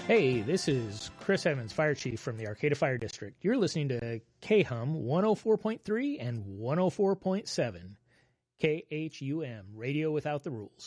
Hey, this is Chris Evans, Fire Chief from the Arcata Fire District. You're listening to KHUM 104.3 and 104.7. KHUM, Radio Without the Rules.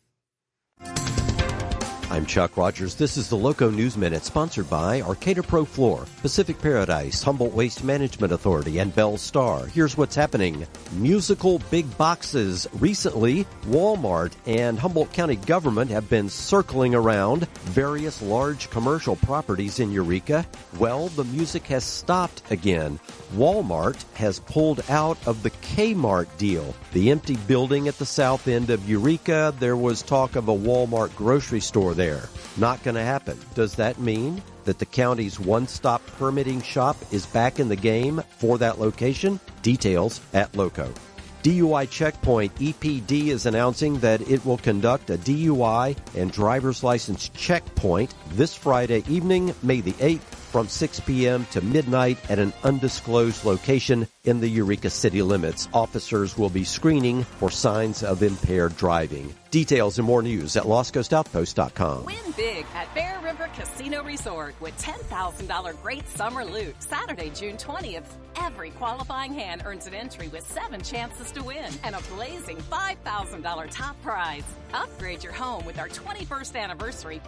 I'm Chuck Rogers. This is the Loco News Minute, sponsored by Arcata Pro Floor, Pacific Paradise, Humboldt Waste Management Authority, and Bell Star. Here's what's happening. Musical big boxes. Recently, Walmart and Humboldt County government have been circling around various large commercial properties in Eureka. Well, the music has stopped again. Walmart has pulled out of the Kmart deal. The empty building at the south end of Eureka, there was talk of a Walmart grocery store there. Not going to happen. Does that mean that the county's one-stop permitting shop is back in the game for that location? Details at Loco. DUI Checkpoint EPD is announcing that it will conduct a DUI and driver's license checkpoint this Friday evening, May the 8th, from 6 p.m. to midnight at an undisclosed location in the Eureka city limits. Officers will be screening for signs of impaired driving. Details and more news at LosCoastOutpost.com. Win big at Bear River Casino Resort with $10,000 great summer loot. Saturday, June 20th. Every qualifying hand earns an entry with 7 chances to win and a blazing $5,000 top prize. Upgrade your home with our 21st anniversary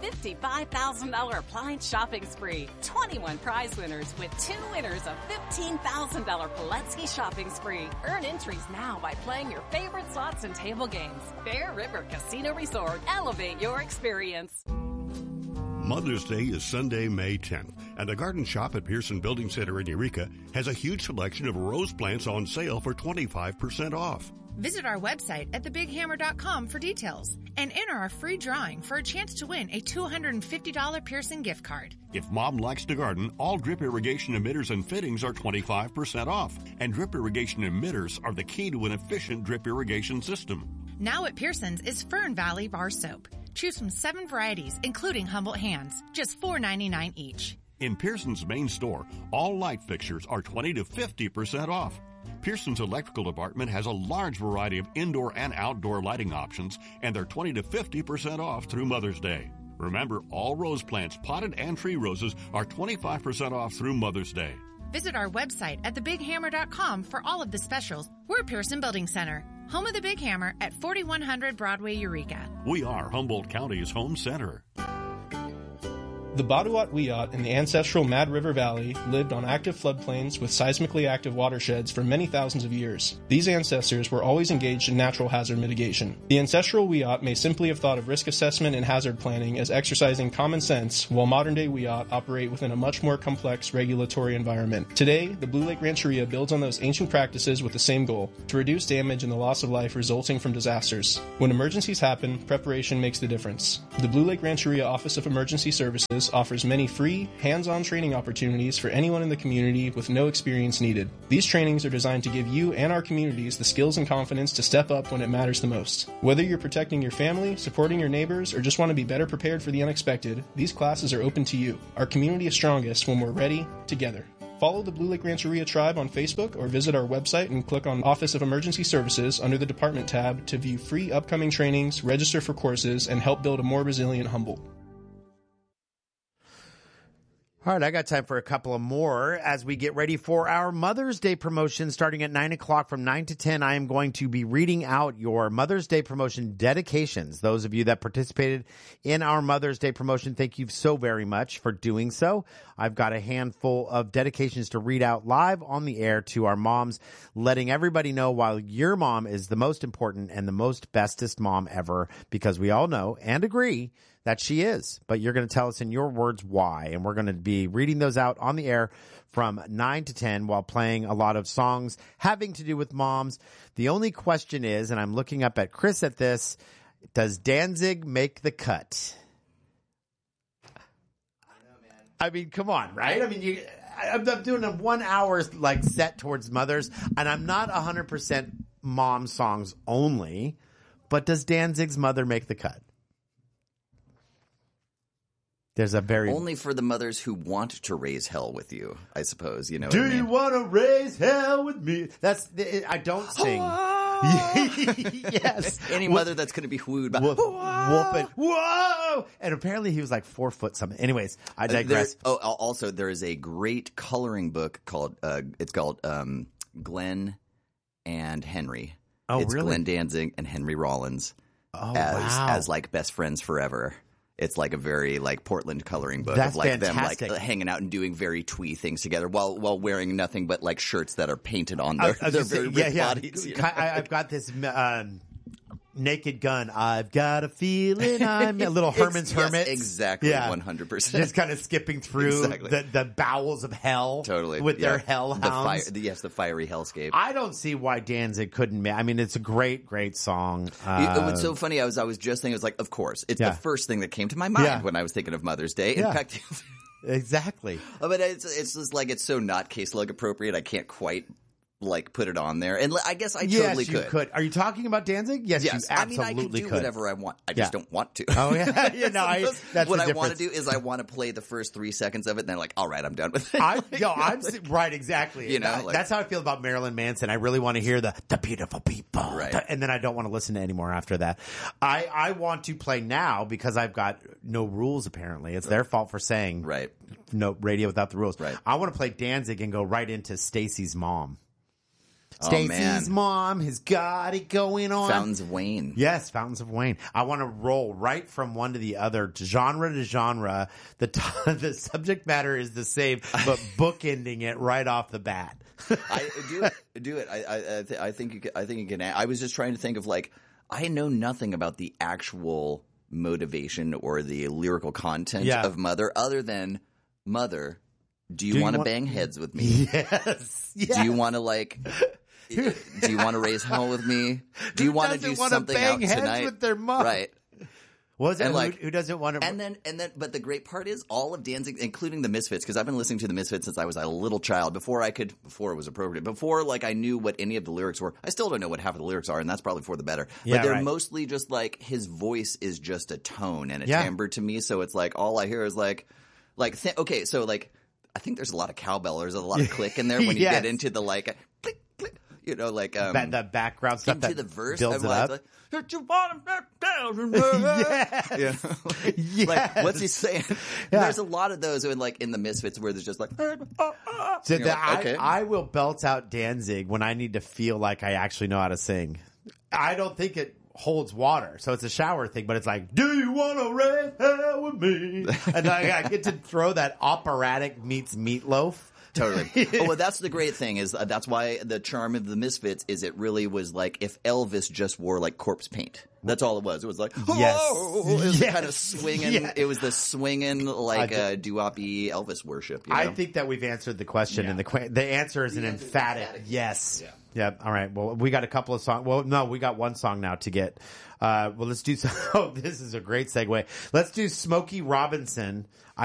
$55,000 appliance shopping spree. 21 prize winners with 2 winners of $15,000 Pulaski shopping spree. Earn entries now by playing your favorite slots and table games. Bear River Casino Resort. Elevate your experience. Mother's Day is Sunday, May 10th, and the Garden Shop at Pearson Building Center in Eureka has a huge selection of rose plants on sale for 25% off. Visit our website at thebighammer.com for details and enter our free drawing for a chance to win a $250 Pearson gift card. If Mom likes to garden, all drip irrigation emitters and fittings are 25% off, and drip irrigation emitters are the key to an efficient drip irrigation system. Now at Pearson's is Fern Valley Bar Soap. Choose from 7 varieties, including Humboldt Hands, just $4.99 each. In Pearson's main store, all light fixtures are 20 to 50% off. Pearson's electrical department has a large variety of indoor and outdoor lighting options, and they're 20 to 50% off through Mother's Day. Remember, all rose plants, potted and tree roses, are 25% off through Mother's Day. Visit our website at thebighammer.com for all of the specials. We're Pearson Building Center, home of the Big Hammer at 4100 Broadway, Eureka. We are Humboldt County's home center. The Baduat Wiyot in the ancestral Mad River Valley lived on active floodplains with seismically active watersheds for many thousands of years. These ancestors were always engaged in natural hazard mitigation. The ancestral Wiyot may simply have thought of risk assessment and hazard planning as exercising common sense, while modern-day Wiyot operate within a much more complex regulatory environment. Today, the Blue Lake Rancheria builds on those ancient practices with the same goal: to reduce damage and the loss of life resulting from disasters. When emergencies happen, preparation makes the difference. The Blue Lake Rancheria Office of Emergency Services offers many free, hands-on training opportunities for anyone in the community with no experience needed. These trainings are designed to give you and our communities the skills and confidence to step up when it matters the most. Whether you're protecting your family, supporting your neighbors, or just want to be better prepared for the unexpected, these classes are open to you. Our community is strongest when we're ready, together. Follow the Blue Lake Rancheria Tribe on Facebook or visit our website and click on Office of Emergency Services under the Department tab to view free upcoming trainings, register for courses, and help build a more resilient Humboldt. All right, I got time for a couple of more as we get ready for our Mother's Day promotion starting at 9 o'clock. From 9 to 10, I am going to be reading out your Mother's Day promotion dedications. Those of you that participated in our Mother's Day promotion, thank you so very much for doing so. I've got a handful of dedications to read out live on the air to our moms, letting everybody know why your mom is the most important and the most bestest mom ever, because we all know and agree that she is. But you're going to tell us in your words why, and we're going to be reading those out on the air from 9 to 10 while playing a lot of songs having to do with moms. The only question is, and I'm looking up at Chris at this, does Danzig make the cut? I mean, come on, right? I mean, I'm doing a 1 hour like set towards mothers, and I'm not 100% mom songs only, but does Danzig's Mother make the cut? There's a very only for the mothers who want to raise hell with you, I suppose. You know. Do you want to raise hell with me? I don't sing. Yes. Any mother that's going to be wooed by whooping. Whoa! And apparently he was like 4 foot something. Anyways, I digress. Also, there is a great coloring book called Glenn and Henry. Oh, it's really? Glenn Danzig and Henry Rollins as like best friends forever. It's like a very like Portland coloring book That's of like fantastic. them like hanging out and doing very twee things together while wearing nothing but like shirts that are painted on their very ripped bodies. You know? I've got this Naked Gun. I've got a feeling I'm a little Herman's Hermit. Exactly, 100%. Just kind of skipping through the bowels of hell. Totally. With their hellhounds. The fiery hellscape. I don't see why Danzig couldn't. I mean, it's a great, great song. What's so funny, I was just thinking, it was like, of course, it's the first thing that came to my mind when I was thinking of Mother's Day. In fact, exactly. But it's just like, it's so not case log appropriate. I can't quite like put it on there, and I guess I totally could. Yes, you could. Are you talking about Danzig? Yes, you absolutely could. I mean, I can do whatever I want. I just don't want to. Oh yeah, that's what the I want to do is I want to play the first 3 seconds of it, and then like, all right, I'm done with it. I'm right, exactly. You know, that's how I feel about Marilyn Manson. I really want to hear the beautiful people, right? And then I don't want to listen to any more after that. I want to play now because I've got no rules. Apparently, it's their fault for saying no radio without the rules. Right. I want to play Danzig and go right into Stacy's mom. Stacy's mom has got it going on. Fountains of Wayne. Yes, Fountains of Wayne. I want to roll right from one to the other, genre to genre. The subject matter is the same, but bookending it right off the bat. Do it. I think you can. I was just trying to think of like, I know nothing about the actual motivation or the lyrical content of Mother, other than Mother. Do you want to bang heads with me? Yes. Do you want to like? Do you want to raise hell with me? Do you want to do something out tonight? With their mom? Right. Was it like who doesn't want to? And then, but the great part is all of Danzig, including the Misfits, because I've been listening to the Misfits since I was a little child. Before it was appropriate. Before like I knew what any of the lyrics were. I still don't know what half of the lyrics are, and that's probably for the better. But they're mostly just like his voice is just a tone and a timbre to me. So it's like all I hear is okay, so like. I think there's a lot of cowbell. There's a lot of click in there when you get into the like click, click, you know, like the background stuff into the verse. Builds it up. Like, you want to like what's he saying? There's a lot of those in the Misfits where there's just like. I will belt out Danzig when I need to feel like I actually know how to sing. I don't think it holds water, so it's a shower thing, but it's like, do you want to raise hell with me? And I get to throw that operatic meets Meatloaf. Totally. Well, that's the great thing is that's why the charm of the Misfits is it really was like if Elvis just wore like corpse paint. That's all it was. It was like, it was kind of swinging. Yeah. It was the swinging like doo-wop-y Elvis worship. You know? I think that we've answered the question, and the answer is an emphatic yes. Yeah. Yep. All right. Well, we got a couple of songs. Well, no, we got one song now to get. Let's do. This is a great segue. Let's do Smokey Robinson.